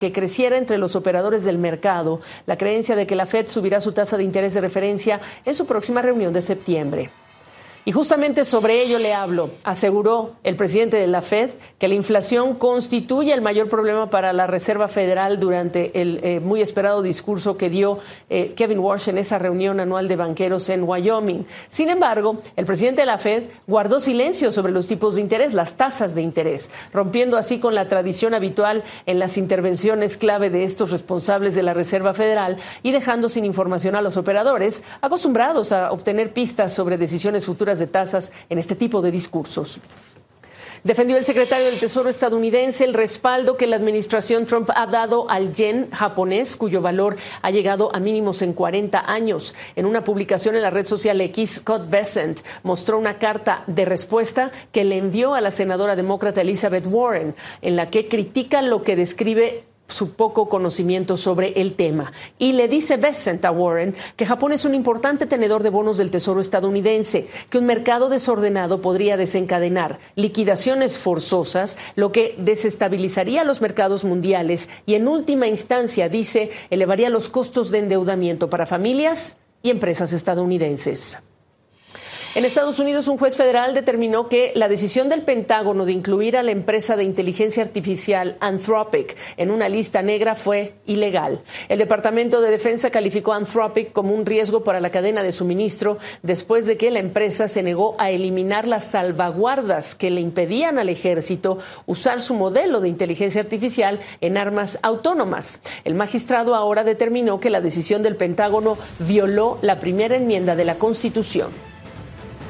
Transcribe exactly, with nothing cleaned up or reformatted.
que creciera entre los operadores del mercado la creencia de que la Fed subirá su tasa de interés de referencia en su próxima reunión de septiembre. Y justamente sobre ello le hablo. Aseguró el presidente de la Fed que la inflación constituye el mayor problema para la Reserva Federal durante el eh, muy esperado discurso que dio eh, Kevin Warsh en esa reunión anual de banqueros en Wyoming. Sin embargo, el presidente de la Fed guardó silencio sobre los tipos de interés, las tasas de interés, rompiendo así con la tradición habitual en las intervenciones clave de estos responsables de la Reserva Federal y dejando sin información a los operadores acostumbrados a obtener pistas sobre decisiones futuras de tasas en este tipo de discursos. Defendió el secretario del Tesoro estadounidense el respaldo que la administración Trump ha dado al yen japonés, cuyo valor ha llegado a mínimos en cuarenta años. En una publicación en la red social X, Scott Bessent mostró una carta de respuesta que le envió a la senadora demócrata Elizabeth Warren, en la que critica lo que describe su poco conocimiento sobre el tema. Y le dice Bessent a Warren que Japón es un importante tenedor de bonos del Tesoro estadounidense, que un mercado desordenado podría desencadenar liquidaciones forzosas, lo que desestabilizaría los mercados mundiales y en última instancia, dice, elevaría los costos de endeudamiento para familias y empresas estadounidenses. En Estados Unidos, un juez federal determinó que la decisión del Pentágono de incluir a la empresa de inteligencia artificial Anthropic en una lista negra fue ilegal. El Departamento de Defensa calificó a Anthropic como un riesgo para la cadena de suministro después de que la empresa se negó a eliminar las salvaguardas que le impedían al ejército usar su modelo de inteligencia artificial en armas autónomas. El magistrado ahora determinó que la decisión del Pentágono violó la primera enmienda de la Constitución.